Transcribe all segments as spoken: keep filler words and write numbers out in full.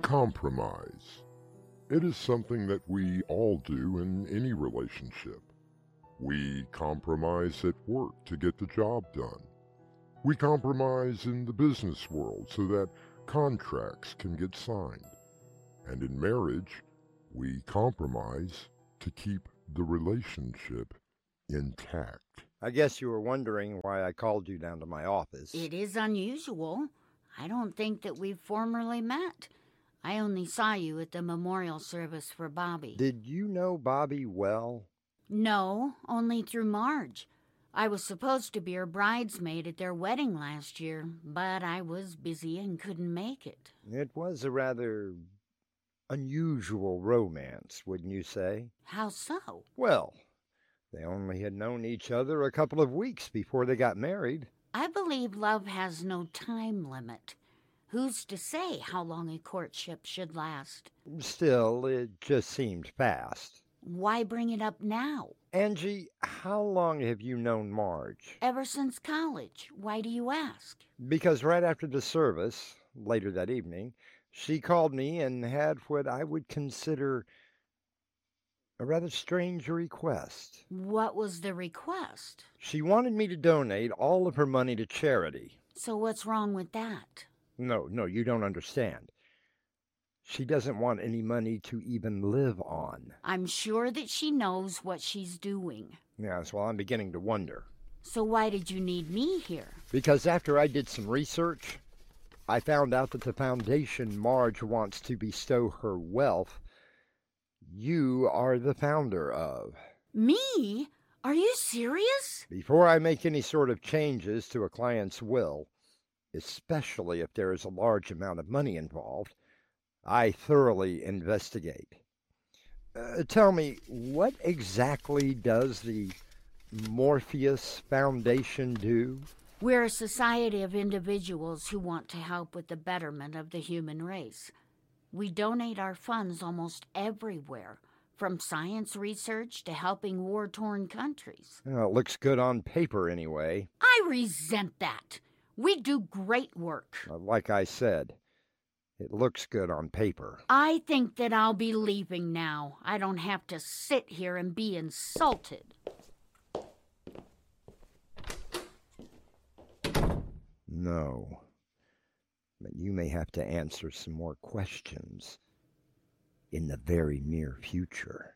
Compromise. It is something that we all do in any relationship. We compromise at work to get the job done. We compromise in the business world so that contracts can get signed. And in marriage, we compromise to keep the relationship intact. I guess you were wondering why I called you down to my office. It is unusual. I don't think that we've formally met. I only saw you at the memorial service for Bobby. Did you know Bobby well? No, only through Marge. I was supposed to be her bridesmaid at their wedding last year, but I was busy and couldn't make it. It was a rather unusual romance, wouldn't you say? How so? Well, they only had known each other a couple of weeks before they got married. I believe love has no time limit. Who's to say how long a courtship should last? Still, it just seemed fast. Why bring it up now? Angie, how long have you known Marge? Ever since college. Why do you ask? Because right after the service, later that evening, she called me and had what I would consider a rather strange request. What was the request? She wanted me to donate all of her money to charity. So what's wrong with that? No, no, you don't understand. She doesn't want any money to even live on. I'm sure that she knows what she's doing. Yes, well, I'm beginning to wonder. So why did you need me here? Because after I did some research, I found out that the foundation Marge wants to bestow her wealth, you are the founder of. Me? Are you serious? Before I make any sort of changes to a client's will, especially if there is a large amount of money involved, I thoroughly investigate. Uh, tell me, what exactly does the Morpheus Foundation do? We're a society of individuals who want to help with the betterment of the human race. We donate our funds almost everywhere, from science research to helping war-torn countries. Well, it looks good on paper anyway. I resent that. We do great work. Uh, like I said, it looks good on paper. I think that I'll be leaving now. I don't have to sit here and be insulted. No. But you may have to answer some more questions in the very near future.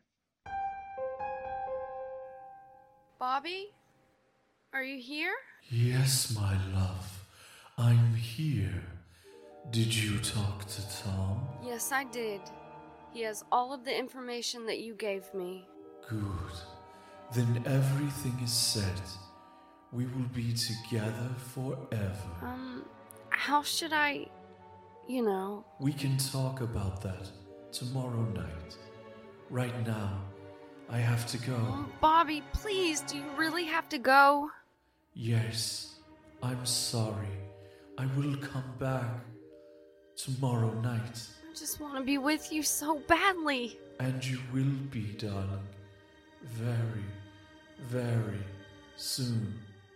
Bobby? Are you here? Yes, my love. I'm here. Did you talk to Tom? Yes, I did. He has all of the information that you gave me. Good. Then everything is set. We will be together forever. Um, how should I, you know... We can talk about that tomorrow night. Right now, I have to go. Oh, Bobby, please, do you really have to go? Yes, I'm sorry. I will come back tomorrow night. I just want to be with you so badly. And you will be, darling. Very, very soon.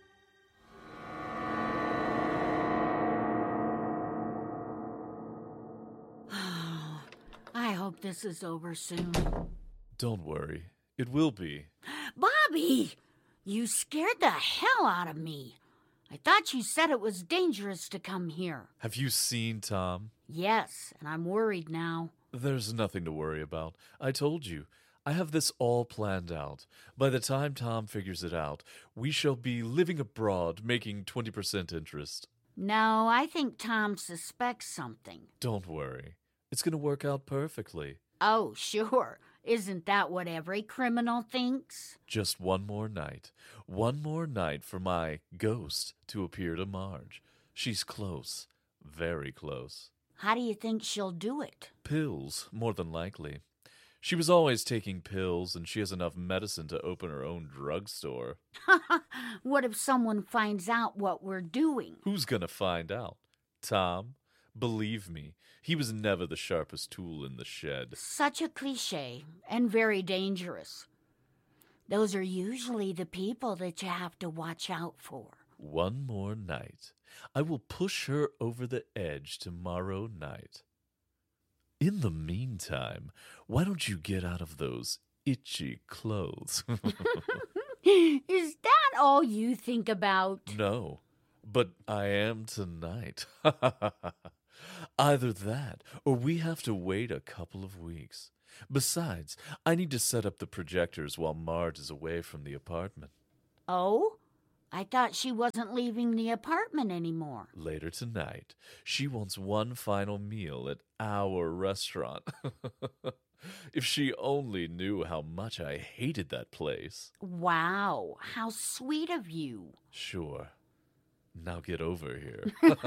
I hope this is over soon. Don't worry. It will be. Bobby! You scared the hell out of me. I thought you said it was dangerous to come here. Have you seen Tom? Yes, and I'm worried now. There's nothing to worry about. I told you. I have this all planned out. By the time Tom figures it out, we shall be living abroad, making twenty percent interest. No, I think Tom suspects something. Don't worry. It's going to work out perfectly. Oh, sure. Isn't that what every criminal thinks? Just one more night. One more night for my ghost to appear to Marge. She's close. Very close. How do you think she'll do it? Pills, more than likely. She was always taking pills, and she has enough medicine to open her own drugstore. What if someone finds out what we're doing? Who's gonna find out? Tom? Believe me, he was never the sharpest tool in the shed. Such a cliché, and very dangerous. Those are usually the people that you have to watch out for. One more night. I will push her over the edge tomorrow night. In the meantime, why don't you get out of those itchy clothes? Is that all you think about? No, but I am tonight. Either that, or we have to wait a couple of weeks. Besides, I need to set up the projectors while Marge is away from the apartment. Oh? I thought she wasn't leaving the apartment anymore. Later tonight, she wants one final meal at our restaurant. If she only knew how much I hated that place. Wow, how sweet of you. Sure. Now get over here.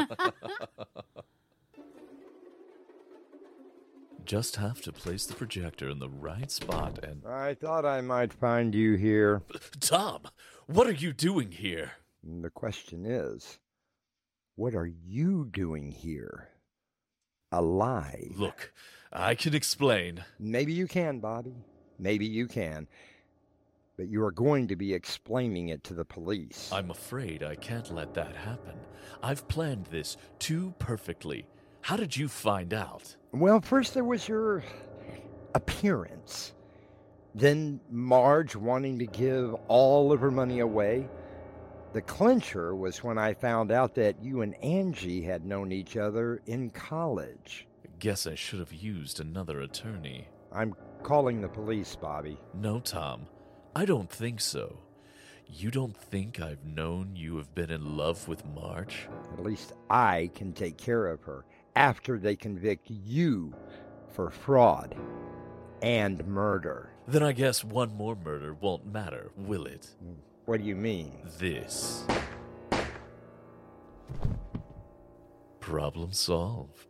Just have to place the projector in the right spot and... I thought I might find you here. Tom, what are you doing here? The question is, what are you doing here? Alive. Look, I can explain. Maybe you can, Bobby. Maybe you can. But you are going to be explaining it to the police. I'm afraid I can't let that happen. I've planned this too perfectly. How did you find out? Well, first there was your appearance. Then Marge wanting to give all of her money away. The clincher was when I found out that you and Angie had known each other in college. Guess I should have used another attorney. I'm calling the police, Bobby. No, Tom. I don't think so. You don't think I've known you have been in love with Marge? At least I can take care of her after they convict you for fraud and murder. Then I guess one more murder won't matter, will it? What do you mean? This. Problem solved.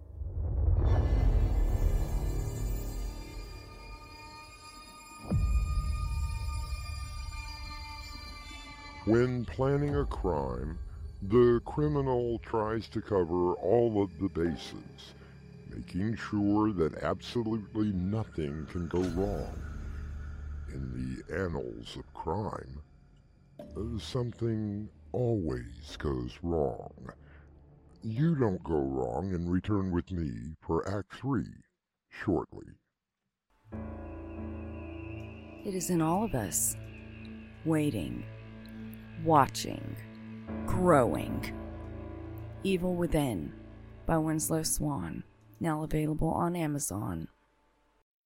When planning a crime, the criminal tries to cover all of the bases, making sure that absolutely nothing can go wrong. In the annals of crime, uh, something always goes wrong. You don't go wrong and return with me for Act Three shortly. It is in all of us, waiting, watching, growing. Evil Within by Winslow Swan, now available on Amazon.